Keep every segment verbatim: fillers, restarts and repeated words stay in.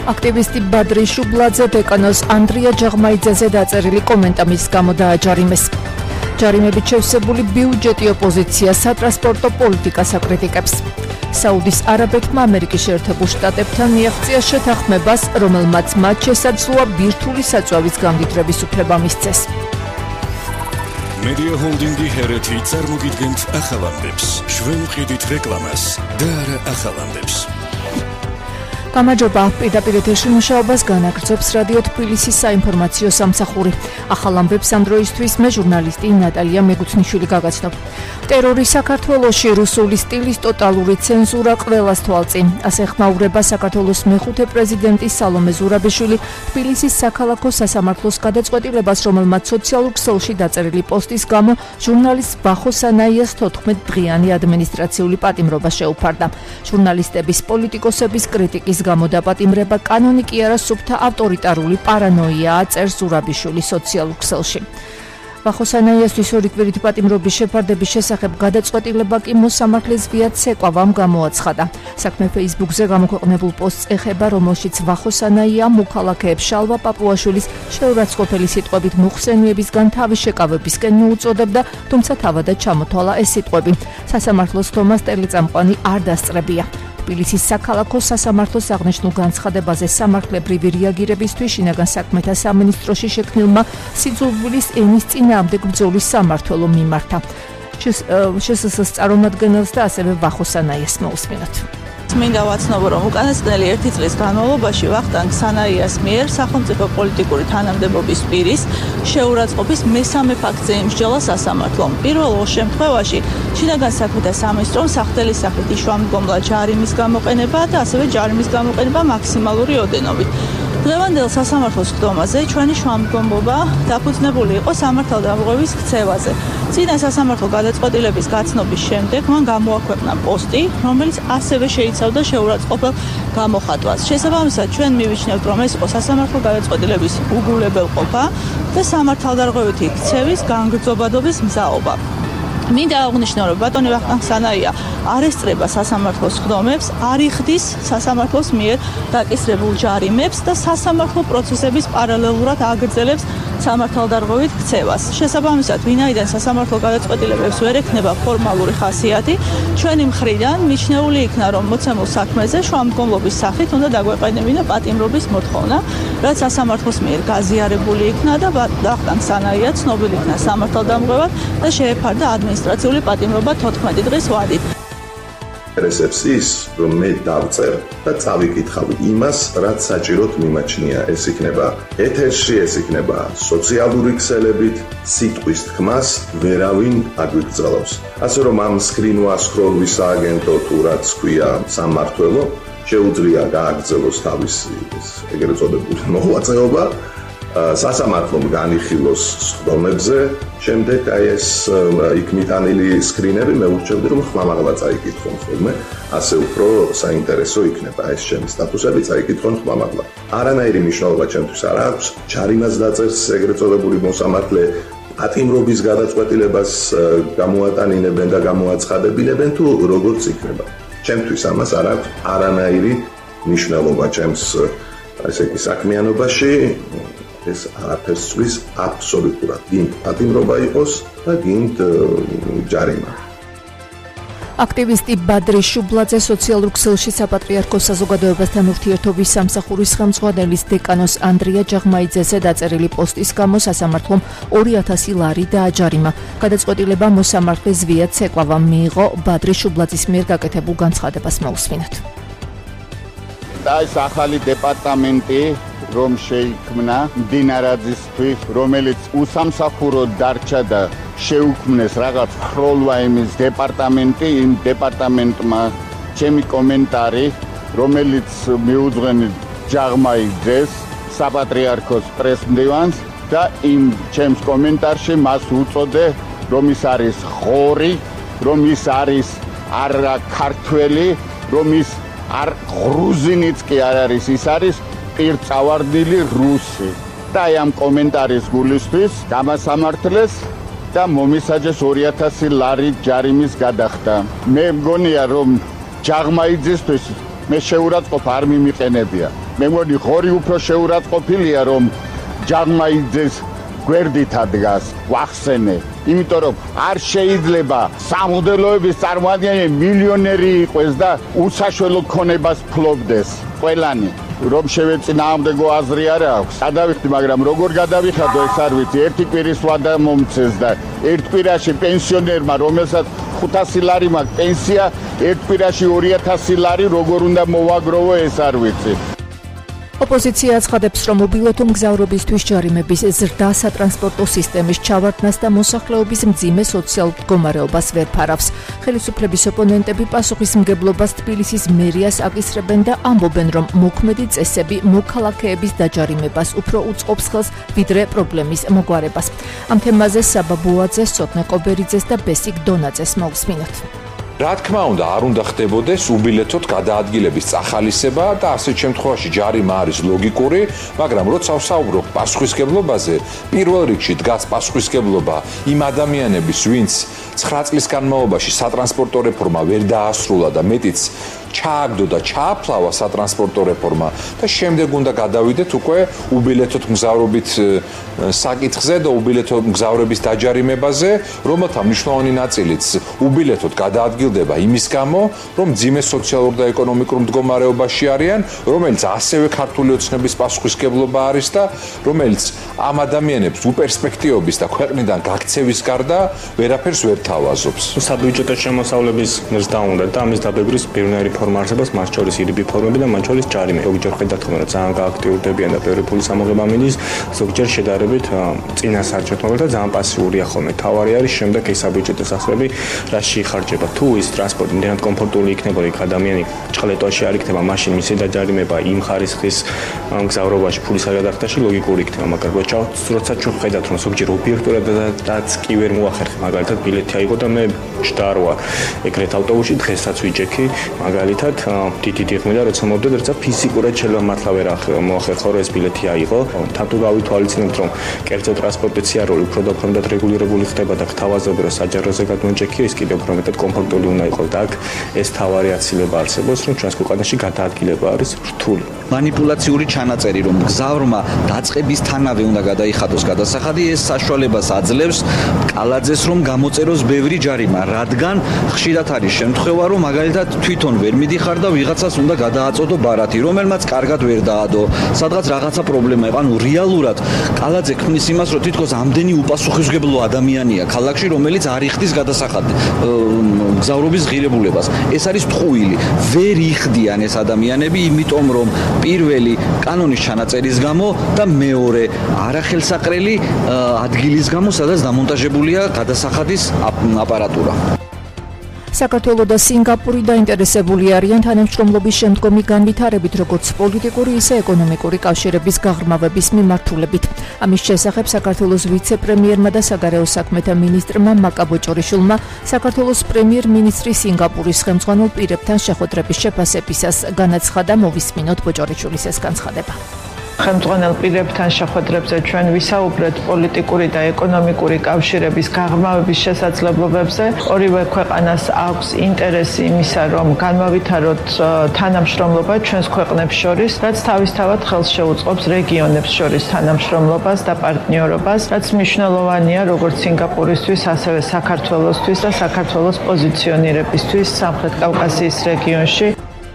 აქტივისტი ბადრი შუბლაძე დეკანოს ანდრია ჯაღმაიძეზე დაწერილი კომენტამის გამო დააჯარიმეს. ჯარიმებით შევსებული ბიუჯეტი ოპოზიცია სატრანსპორტო პოლიტიკას აკრიტიკებს. საუდის არაბეთმა ამერიკის შეერთებულ შტატებთან მიაღწია შეთანხმებას, რომელმაც მათ შესაძლოა ბირთვული საწვავის გამდიდრების უფლება მისცეს. Media Holdingi ჰერეთი წარმოგიდგენთ ახალამდებს. ჩვენ ვყიდით რეკლამას და არა ახალამდებს. გამარჯობა, პირდაპირ ეთერში მუშაობას განაგრძობს რადიო თბილისის საინფორმაციო სამსახური. ახალამდებს ამ დროისთვის მე ჟურნალისტი ნატალია მეგუცნიშვილი გაგაცნობ. ტერორი საქართველოში, რუსული სტილის ტოტალური ცენზურა ყველას თვალწინ. ასე ხმაურება საქართველოს მეხუთე პრეზიდენტი სალომე ზურაბიშვილი თბილისის საქალაქო სასამართლოს გადაწყვეტილებას, რომელმაც სოციალურ ქსელში დაწერილი პოსტის გამო ჟურნალისტ ვახო სანაიას თოთხმეტ დღიანი ადმინისტრაციული პატიმრობა შეუფარდა. ჟურნალისტების, პოლიტიკოსების კრიტიკის გამო დაპატიმრება კანონი კი არა, სუფთა ავტორიტარული პარანოიაა, წერს ზურაბიშვილი სოციალურ ქსელში. ვახო სანაიასთვის ორი კვირით პატიმრობის შეფარდების შესახებ გადაწყვეტილება კი მოსამართლეს ვია ცეკვავამ გამოაცხადა. საქმე Facebook-ზე გამოქვეყნებულ პოსტს ეხება, რომელშიც ვახო სანაია მოქალაქეებს შალვა პაპუაშვილის შეურაცხყოფელი სიტყვებით მოხსენიებისგან თავის შეკავებისკენ მოუწოდებდა, თუმცა თავადაც ჩამოთვალა ეს სიტყვები. სასამართლოს თომას ტელეწამყვანი არ დასწრებია. თბილისის საქალაქო სასამართლოს აღნიშნულ განცხადებაზე სამართლებრივი რეაგირებისთვის შინაგან საქმეთა სამინისტროში შექმნილმა სიძულვილის ენის წინააღმდეგ ბრძოლის სამმართველო მიმართა. შსს წარმომადგენელს და ასევე ვახო სანაიას მოусმინოთ. მინდა ვაცნობო, რომ უკანასკნელი ერთი წლის განმავლობაში ვახტანგ სანაიას მიერ სახელმწიფო პოლიტიკური თანამდებობის პირის შეურაცხყოფის მესამე ფაქტზე იმსჯელა სასამართლომ. პირველ შემთხვევაში შინაგან საქმეთა სამინისტრომ სახდელის სახით იშვა-მდგომლა ჯარიმის გამოყენება და ასევე ჯარიმის გამოყენება მაქსიმალური ოდენობით. დღევანდელ სასამართლოს ხდომაზე ჩვენი შუამდგომლობა დაფუძნებული იყო სამართალდამღების ქცევაზე. წინა სასამართლო გადაწყვეტილების გაცნობის შემდეგ მან გამოაქვეყნა პოსტი, რომელიც ასევე შეიცავდა შეურაცხყოფელ გამოხატვას. შესაბამისად, ჩვენ მივიჩნევთ, რომ ეს იყო სასამართლო გადაწყვეტილების უგულებელყოფა და სამართალდამღებითი ქცევის განგრძობადობის მზაობა. მინდა აღვნიშნო, რომ ბატონი ვახტანგ სანაია არ ესწრება სასამართლოს ხდომებს, არ იხდის სასამართლოს მიერ დაკისრებულ ჯარიმებს და სასამართლო პროცესების პარალელურად აგრძელებს სამართალდამღებით ქცევას. შესაბამისად, ვინაიდან სასამართლო გადაწყვეტილებებს ვერ ექნება ფორმალური ხასიათი, ჩვენი მხრიდან მიჩნეული იქნა, რომ მოცემულ საქმეზე შუამდგომლობის სახით უნდა დაგვეყენებინა პატიმრობის მოთხოვნა, რაც სასამართლოს მიერ გაზიარებული იქნა და ვახტანგ სანაია ცნობილი იქნა სამართალდამღებად და შეეფარდა ადმინისტრაციული პატიმრობა თოთხმეტი დღის ვადით. ინტერესებს ის, რომ მე დავწერ და წავიკითხავ იმას, რაც საჭიროდ მიმაჩნია. ეს იქნება ეთერში, ეს იქნება სოციალური ქსელებით, სიტყვის თქმას ვერავინ აგვიგრძელავს. ასე რომ ამ სკრინვასკროლვის სააგენტო თუ რაც ქვია სამმართველო, შეუძლია გააგრძელოს თავისი ეგრეთ წოდებული მოღვაწეობა, სასამართლომ განიხილოს სხდომებზე, შემდეგ აი ეს იქ მიტანილი სკრინები მე ურჩევდი, რომ ხმამაღლა წაიკითხონ ხოლმე, ასე უფრო საინტერესო იქნება ეს ჩემი სტატუსები წაიკითხონ ხმამაღლა. არანაირი მნიშვნელობა ჩემთვის არ აქვს, ჯარიმას დაწერს ეგრეთ წოდებული მოსამართლე, პატიმრობის გადაწყვეტილებას გამოატანინებენ და გამოაცხადებინებენ თუ როგორც იქნება. ჩემთვის ამას არ აქვს არანაირი მნიშვნელობა ჩემს ესე იგი საქმიანობაში. ეს არაფერს ცვლის აბსოლუტურად. გინდ პატიმრობა იყოს და გინდ ჯარიმა. აქტივისტი ბადრი შუბლაძე სოციალურ ქსელში საპატრიარქოს საზოგადოებასთან ურთიერთობის სამსახურის ხელმძღვანელის დეკანოს ანდრია ჯაღმაიძეზე დაწერილი პოსტის გამო სასამართლომ ორი ათასი ლარი დააჯარიმა. გადაწყვეტილება მოსამართლეს ვია ცეკვავამ მიიღო. ბადრი შუბლაძის მიერ გაკეთებულ განცხადებას მოусმინოთ. და ეს ახალი დეპარტამენტი რომ შეიქმნა მდინარაძისთვის, რომელიც უსამსახუროდ დარჩა და შეუქმნეს რაღაც ხროლვაიმის დეპარტამენტი, იმ დეპარტამენტმა ჩემი კომენტარი, რომელიც მიუძღვენით ჯაღმაიძეს, საპატრიარქოს პრესმდივანს და იმ ჩემს კომენტარში მას უწოდე, რომ ის არის ხორი, რომ ის არის არა ქართველი, რომ ის არ გრუზინიც კი არ არის, ის არის პირწავარდილი რუსი. და ამ კომენტარის გულისთვის გამასამართლეს და მომისაჯეს ორი ათასი ლარი ჯარიმის გადახდა. მე მგონია, რომ ჯაღმაიძისთვის მე შეურაცხყოფ არ მიმიყენებია. მე მგონი ღორი უფრო შეურაცხყოფილია რომ ჯაღმაიძეს გვერდით ადგას ვახსენე, იმიტომ რომ არ შეიძლება სამოდელოების წარმოადგენელი მილიონერი იყოს და უსაშველო ქონებას ფლობდეს ყველანი. რომ შევეწინააღმდეგო აზრი არ აქვს. გადავიხდი, მაგრამ როგორ გადავიხადო ეს არ ვიცი. ერთი კვირის ვადა მომცეს და ერთ კვირაში პენსიონერმა, რომელსაც ხუთასი ლარი მაქვს პენსია, ერთ კვირაში ორი ათასი ლარი როგორ უნდა მოვაგროვო ეს არ ვიცი. ოპოზიცია აცხადებს, რომ უბილეთო მგზავრობისთვის ჯარიმების ზრდა სატრანსპორტო სისტემის ჩავარდნას და მოსახლეობის მძიმე სოციალურ მდგომარეობას ვერ ფარავს. ხელისუფლების ოპონენტები პასუხისმგებლობას თბილისის მერიას აკისრებენ და ამბობენ, რომ მოქმედი წესები მოქალაქეების დაჯარიმებას უფრო უწყობს ხელს, ვიდრე პრობლემის მოგვარებას. ამ თემაზე საბა ბუაძეს, სოტნე ყობერიძეს და ბესიკ დონაძეს მოვსმინოთ. რა თქმა უნდა, არ უნდა ხდებოდეს უბილეთოდ გადაადგილების წახალისება და ასეთ შემთხვევაში ჯარიმა არის ლოგიკური, მაგრამ როცა ვსაუბრობ პასუხისმგებლობაზე, პირველ რიგში დგას პასუხისმგებლობა იმ ადამიანების, ვინც ცხრა წლის განმავლობაში სატრანსპორტო რეფორმა ვერ დაასრულა და მეტიც ჩააგდო და ჩააფლავა სატრანსპორტო რეფორმა და შემდეგ უნდა გადავიდეთ უკვე უბილეთოდ მგზავრობით საკითხზე და უბილეთოდ მგზავრების დაჯარიმებაზე, რომელთა მნიშვნელოვანი ნაწილიც უბილეთოდ გადაადგილდება იმის გამო, რომ მძიმე სოციალურ და ეკონომიკურ მდგომარეობაში არიან, რომელიც ასევე ქართული ოცნების პასუხისმგებლობა არის და რომელიც ამ ადამიანებს უპერსპექტივობის და ქვეყნიდან გაქცევის გარდა ვერაფერს ვერ თავაზობს. საბიუჯეტო შემოსავლების მზრდა უნდა და ამის დაბებრის პირველი ფორმა არსებობს, მას შორის ირიბი ფორმები და მათ შორის ჯარიმე. ზოგჯერ ხედავთ, რომ ძალიან გააქტიურდებიან და ბევრი ფულის ამოღება მიდის, ზოგჯერ შედარებით წინა საჭიროებდა და ძალიან პასიურია ხოლმე. თავარი არის შემდეგ ეს საბიუჯეტო სახსრები რაში იხარჯება. თუ ის ტრანსპორტი იმდენად კომფორტული იქნება, იქ ადამიანი ჭყლეტოში არ იქნება, მაშინ მისი დაჯარიმება იმ ხარისხის მგზავრობაში ფულის გადახდაში ლოგიკური იქნება, მაგრამ როცა ჩვენ ხედავთ, რომ ზოგჯერ ობიექტურადაც კი ვერ მოახერხე, მაგალითად ბილეთი აიღო და მე შდარვა ეგრეთ ავტობუსში დღესაც ვიჯექი, მაგალითად დიდი დიღმიდა როცა მოვდეთ, როცა ფიზიკურად შეიძლება მართლა ვერ მოახერხო, რომ ეს ბილეთი აიღო. თან თუ გავითვალისწინებთ, რომ კერძო ტრანსპორტის სიარული უფრო და უფრო მეტად რეგულირებული ხდება და გთავაზობ, რომ საჯაროზე გადმოჭექი, ეს კიდევ უფრო მეტად კომფორტული უნდა იყოს და აქ ეს თავარი აცილება არსებობს, რომ ჩვენს ქვეყანაში გადაადგილება არის რთული. მანიპულაციური ჩანაწერი, რომ მგზავრმა დაწყებისთანავე უნდა გადაიხადოს გადასახადი, ეს საშუალებას აძლევს კალაძეს, რომ გამოწეროს ბევრი ჯარიმა, რადგან ხშირად არის შემთხვევა, რომ მაგალითად თვითონ ვერ მიდიხარ და ვიღაცას უნდა გადააწოდო ბარათი, რომელმაც კარგად ვერ დაადო, სადღაც რაღაცა პრობლემა იყო. ანუ რეალურად კალაძე ქმნის იმას, რომ თითქოს ამდენი უპასუხისმგებლო ადამიანია ქალაქში, რომელიც არ იხდის გადასახადი მგზავრობის ღირებულებას. ეს არის ტყუილი. ვერ იხდიან ეს ადამიანები, იმიტომ რომ პირველი კანონის ჩანაწერის გამო და მეორე არახელსაყრელი ადგილის გამო, სადაც დამონტაჟებულია გადასახადის აპარატურა. საქართველო და სინგაპური დაინტერესებული არიან თანამშრომლობის შემდგომი განვითარებით, როგორც პოლიტიკური, ისე ეკონომიკური კავშირების გაღრმავების მიმართულებით. ამის შესახებ საქართველოს ვიცე-პრემიერმა და საგარეო საქმეთა მინისტრმა მაკა ბოჭორიშვილმა საქართველოს პრემიერ-მინისტრი სინგაპურის ხელმძღვანელ პირებთან შეხვედრების შეფასებისას განაცხადა. მოვისმინოთ ბოჭორიშვილის ეს განცხადება. ხელმძღვანელ პირებთან შეხვედრებზე ჩვენ ვისაუბრეთ პოლიტიკური და ეკონომიკური კავშირების გაღრმავების შესაძლებლობებზე. ორივე ქვეყანას აქვს ინტერესი იმისა, რომ განმავითაროთ თანამშრომლობა ჩვენს ქვეყნებს შორის, რაც თავისთავად ხელს შეუწყობს რეგიონებს შორის თანამშრომლობას და პარტნიორობას, რაც მნიშვნელოვანია როგორც სინგაპურისთვის, ასევე საქართველოსთვის და საქართველოს პოზიციონირებისთვის სამხრეთ კავკასიის რეგიონში.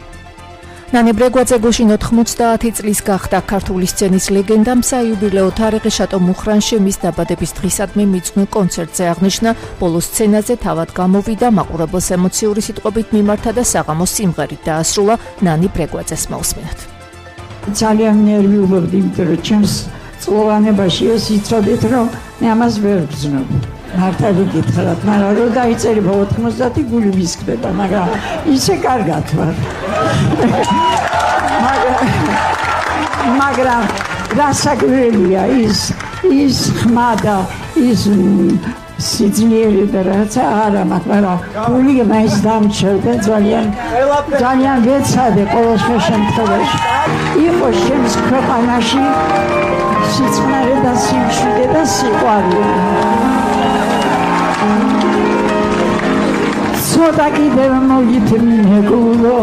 ნანი ბრეგვაძე გუშინ ოთხმოცდაათი წლის გახდა ქართული სცენის ლეგენდამ საიუბილეო თარიღი შატო მუხრანში მის დაბადების დღისადმი მიძღვნილ კონცერტზე აღნიშნა. ბოლო სცენაზე თავად გამოვიდა, მაყურებელს ემოციური სიტყვებით მიმართა და საღამოს სიმღერით დაასრულა. ნანი ბრეგვაძეს მოვსმინოთ. ძალიან ნერვიულობდი, იმიტომ რომ ჩემს წლოვანებაში ეს იცოდით, რომ მე ამას ვერ ვგზნობ. მართლა გითხრათ, მაგრამ რომ დაიწერება ოთხმოცდაათი გული მისკდება, მაგრამ ისე კარგად ვარ. მაგრამ რასაკვირველია ის ის ხმა და ის სიძლიერე და რაც არა, მაგრამ გული მაინც დამჩერდა ძალიან ძალიან ვეცადე ყოველ შემთხვევაში. იყო ჩემს ქვეყანაში სიწყნარე და სიმშვიდე და სიყვარული. ცოტა კიდევ მოგითმინებულო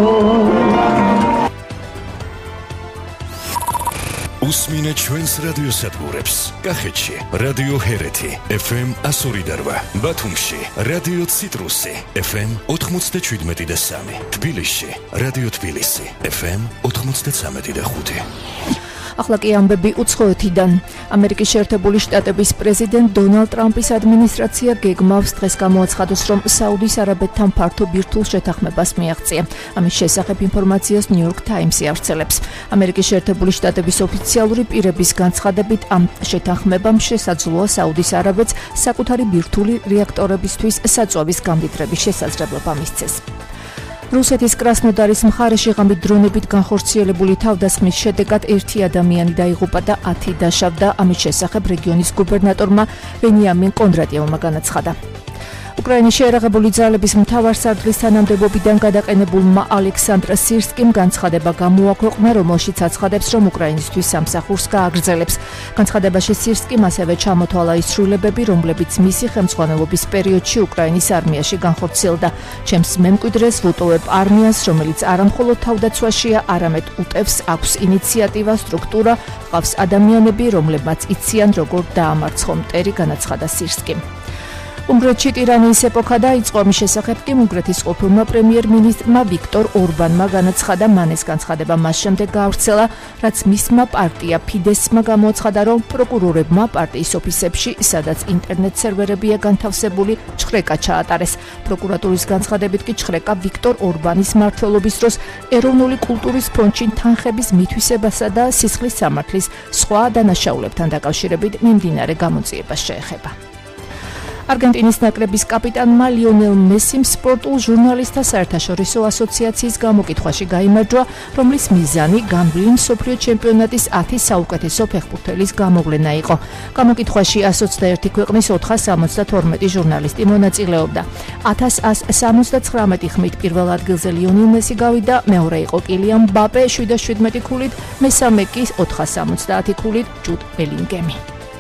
უსმინე ჩვენს რადიოსადგურებს კახეთში რადიო ჰერეთი ეფ ემ one oh eight, ბათუმში რადიო ციტრუსი ეფ ემ ninety-seven და three, თბილისში რადიო თბილისი ეფ ემ ninety-three და five. ახლა კი ამბები უცხოეთიდან. ამერიკის შეერთებული შტატების პრეზიდენტ დონალდ ტრამპის ადმინისტრაცია გეგმავს დღეს გამოაცხადოს, რომ საუდის არაბეთთან ფართო ბირთვულ შეთანხმებას მიაღწია. ამის შესახებ ინფორმაციას New York Times-ი ავრცელებს. ამერიკის შეერთებული შტატების ოფიციალური პირების განცხადებით, ამ შეთანხმებამ შესაძლოა საუდის არაბეთს საკუთარი ბირთვული რეაქტორებისთვის საწვავის გამდიდრების შესაძლებლობა მისცეს. რუსეთის კრასნოდარის მხარეში ღამით დრონებით განხორციელებული თავდასხმის შედეგად ერთი ადამიანი დაიღუპა და ათი დაშავდა. ამის შესახებ რეგიონის გუბერნატორმა ვენიამინ კონდრატიევმა განაცხადა. უკრაინის შეერაღებული ძალების მთავარსარდლის თანამდებობიდან გადაყენებულმა ალექსანდრ სირსკიმ განცხადება გამოაქვეყნა, რომელშიც აცხადებს, რომ უკრაინისთვის სამსახურს გააგრძელებს. განცხადებაში სირსკიმ ასევე ჩამოთვალა ის სრულებები, რომლებიც მისი ხელმძღვანელობის პერიოდში უკრაინის არმიაში განხორციელდა. ჩემს მემკვიდრეს ვუტოვებ არმიას, რომელიც არამხოლოდ თავდაცვაშია, არამედ უტევს, აქვს ინიციატივა, სტრუქტურა, ყავს ადამიანები, რომლებმაც იციან, როგორ დაამარცხონ მტერი, განაცხადა სირსკიმ. უნგრეთში ტირანიის ეპოქა დაიწყო. ამის შესახებ კი უნგრეთის ყოფილმა პრემიერ-მინისტრმა ვიქტორ ორბანმა განაცხადა. მან ეს განცხადება მას შემდეგ გაავრცელა, რაც მისმა პარტია ფიდესმა გამოაცხადა, რომ პროკურორებმა პარტიის ოფისებში, სადაც ინტერნეტ სერვერებია განთავსებული, ჩხრეკა ჩაატარეს. პროკურატურის განცხადებით კი ჩხრეკა ვიქტორ ორბანის მმართველობის დროს ეროვნული კულტურის ფონდში თანხების მითვისებასა და სისხლის სამართლის სხვა დანაშაულებთან დაკავშირებით მიმდინარე გამოძიებას შეეხება. არგენტინის ნაკრების კაპიტანმა ლიონელ მესიმ სპორტულ ჟურნალისტთა საერთაშორისო ასოციაციის გამოკითხვაში გაიმარჯვა, რომლის მიზანი განვლილი მსოფლიო ჩემპიონატის ათი საუკეთესო ფეხბურთელის გამოვლენა იყო. გამოკითხვაში one hundred twenty-one ქვეყნის four hundred seventy-two ჟურნალისტი მონაწილეობდა. one thousand one hundred seventy-nine ხმით პირველ ადგილზე ლიონელ მესი გავიდა, მეორე იყო კილიან მბაპე seven hundred seventy-seven ქულით, მესამე კი four hundred seventy ქულით ჯუდ ბელინგემი.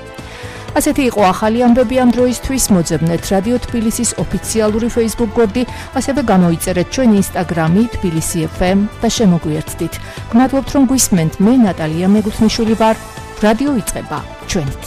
ასეთი იყო ახალი ამბები ამ დროისთვის. მოძებნეთ რადიო თბილისის ოფიციალური Facebook გვერდი, ასევე გამოიწერეთ ჩვენი Instagram-ი თბილისი ეფ ემ და შემოგვიერთდით. გმადლობთ, რომ გვისმენთ. მე ნატალია მეგუთნიშვილი ვარ. რადიო იწყება ჩვენით.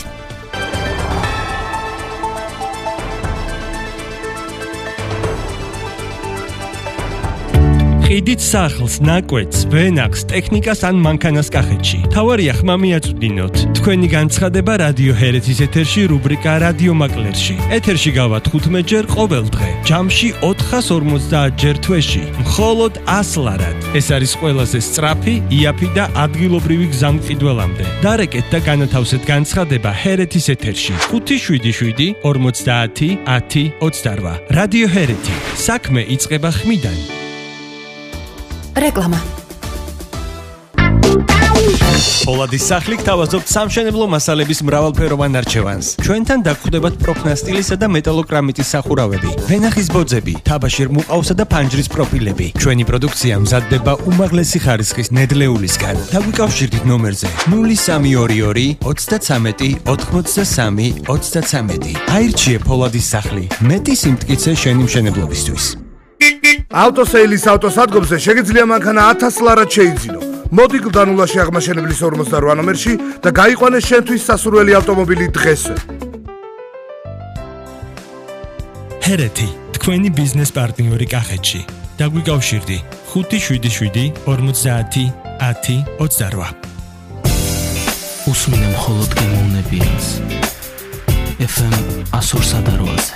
ყიდით სახლს, ნაკვეთს, ვენახს, ტექნიკას ან მანქანას კახეთში. თავარია ხმა მიაწვდინოთ. თქვენი განცხადება რადიო ჰერეთის ეთერში რუბრიკა რადიო მაკლერში. ეთერში გავა თხუთმეტ ჯერ ყოველ დღე. ჯამში ოთხას ორმოცდაათ ჯერ თვეში. მხოლოდ one hundred ლარად. ეს არის ყველაზე სწრაფი, იაფი და ადგილობრივი გზა მყიდველამდე. დარეკეთ და განათავსეთ განცხადება ჰერეთის ეთერში. five seven seven forty ten twenty-eight. რადიო ჰერეთი. საქმე იწყება ხმიდან. რეკლამა. პოლადის სახლი გთავაზობთ სამშენებლო მასალების მრავალფეროვან არჩევანს. ჩვენთან დაგხვდებათ პროფნასტილისა და მეტალოკრამიტის სახურავები, ვენახის ბოძები, თაბაშირ მუყავსა და ფანჯრის პროფილები. ჩვენი პროდუქცია მზადდება უმაღლესი ხარისხის ნედლეულისგან. დაგვიკავშირდით ნომერზე null three two two twenty-three ninety-three twenty-three. აირჩიე პოლადის სახლი. მეტი სიმტკიცე შენი მშენებლობისთვის. ავტოსეილის ავტოსადგომზე შეგიძლია მანქანა one thousand ლარად შეიძინო. მოდი გლდანულაში აღმაშენებლის forty-eight ნომერში და გაიყვანე შენთვის სასურველი ავტომობილი დღესვე. ჰერეთი, თქვენი ბიზნეს პარტნიორი კახეთში. დაგვიკავშირდი five seven seven forty ten twenty-eight. უსმინე მხოლოდ გემოვნებიანს. ეფ ემ one oh eight.